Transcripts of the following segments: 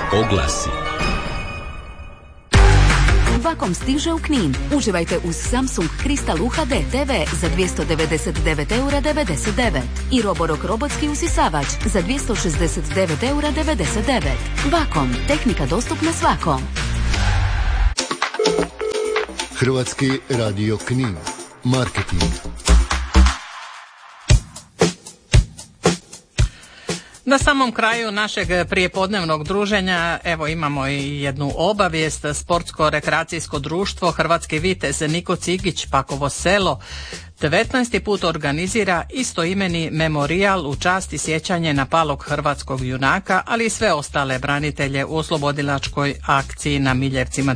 Oglasi. Vakom stiže u Knin. Uživajte uz Samsung Crystal UHD TV za 299,99 i Roborock robotski usisavač za 269,99 €. Vakom, tehnika dostupna svakom. Hrvatski radio Knin. Marketing. Na samom kraju našeg prijepodnevnog druženja evo imamo i jednu obavijest. Sportsko-rekreacijsko društvo Hrvatski vitez Niko Cigić Pakovo selo 19. put organizira istoimeni memorijal u čast i sjećanje na palog hrvatskog junaka, ali i sve ostale branitelje u oslobodilačkoj akciji na Miljevcima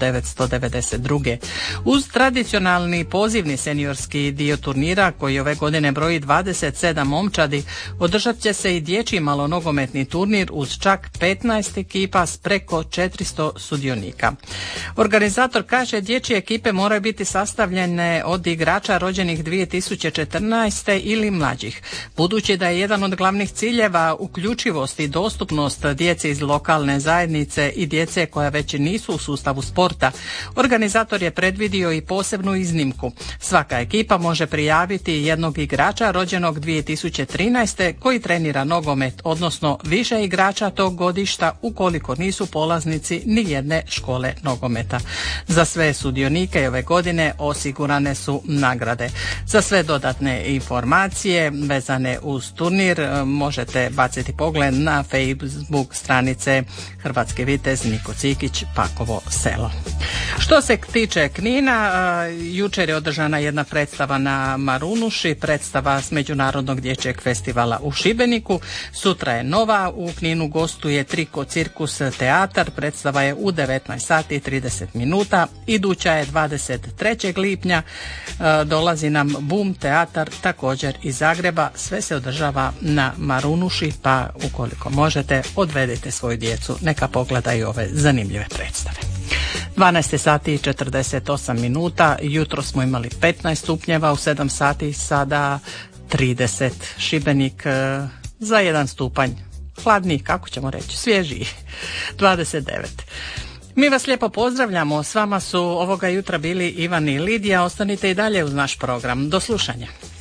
1992. Uz tradicionalni pozivni seniorski dio turnira, koji ove godine broji 27 momčadi, održat će se i dječji malonogometni turnir uz čak 15 ekipa s preko 400 sudionika. Organizator kaže dječje ekipe moraju biti sastavljene od igrača rođenih 2014. ili mlađih. Budući da je jedan od glavnih ciljeva uključivost i dostupnost djece iz lokalne zajednice i djece koja već nisu u sustavu sporta, organizator je predvidio i posebnu iznimku. Svaka ekipa može prijaviti jednog igrača rođenog 2013. koji trenira nogomet, odnosno više igrača tog godišta ukoliko nisu polaznici ni jedne škole nogometa. Za sve sudionike ove godine osigurane su nagrade. Za sve dodatne informacije vezane uz turnir možete baciti pogled na Facebook stranice Hrvatski vitez Niko Cikić Pakovo selo. Što se tiče Knina, jučer je održana jedna predstava na Marunuši, predstava s Međunarodnog dječjeg festivala u Šibeniku. Sutra je nova, u Kninu gostuje Triko cirkus teatar, predstava je u 19 sati i 30 minuta. Iduća je 23. lipnja, dolazi nam Bum teatar također iz Zagreba. Sve se održava na Marunuši, pa ukoliko možete odvedite svoju djecu, neka pogledaju ove zanimljive predstave. 12 sati i 48 minuta, jutro smo imali 15 stupnjeva, u 7 sati sada 30, Šibenik za 1 stupanj hladniji, kako ćemo reći, svježiji, 29. Mi vas lijepo pozdravljamo, s vama su ovoga jutra bili Ivan i Lidija, ostanite i dalje uz naš program. Do slušanja.